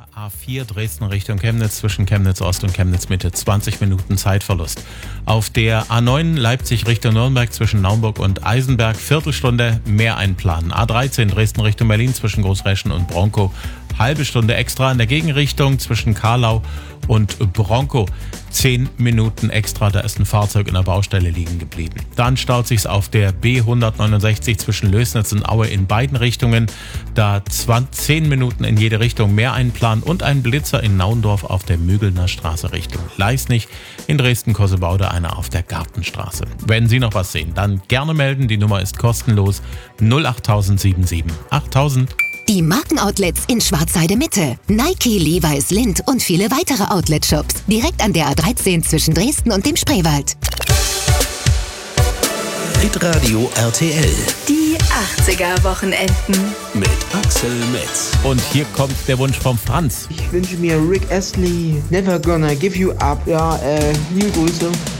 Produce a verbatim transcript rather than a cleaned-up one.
A vier Dresden Richtung Chemnitz zwischen Chemnitz Ost und Chemnitz Mitte zwanzig Minuten Zeitverlust. Auf der A neun Leipzig Richtung Nürnberg zwischen Naumburg und Eisenberg Viertelstunde mehr einplanen. A dreizehn Dresden Richtung Berlin zwischen Großreschen und Bronkow halbe Stunde extra. In der Gegenrichtung zwischen Karlau und Bronkow zehn Minuten extra. Da ist ein Fahrzeug in der Baustelle liegen geblieben. Dann staut sich's auf der B hundertneunundsechzig zwischen Lößnitz und Aue in beiden Richtungen. Da zehn Minuten in jede Richtung mehr einplanen und ein Blitzer in Naundorf auf der Mügelner Straße Richtung Leisnig. In Dresden-Kossebaude einer auf der Gartenstraße. Wenn Sie noch was sehen, dann gerne melden. Die Nummer ist kostenlos null acht null sieben sieben achttausend. Die Markenoutlets in Schwarzheide Mitte. Nike, Levi's, Lindt und viele weitere Outlet-Shops. Direkt an der A dreizehn zwischen Dresden und dem Spreewald. Hitradio R T L. Die achtziger-Wochenenden. Mit Axel Metz. Und hier kommt der Wunsch vom Franz. Ich wünsche mir Rick Astley, Never Gonna Give You Up. Ja, äh, liebe Grüße.